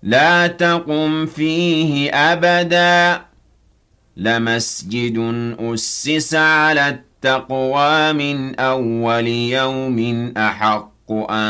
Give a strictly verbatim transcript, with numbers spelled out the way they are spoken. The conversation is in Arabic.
لا تقم فيه أبدا لمسجد أسس على التقوى من أول يوم أحق أن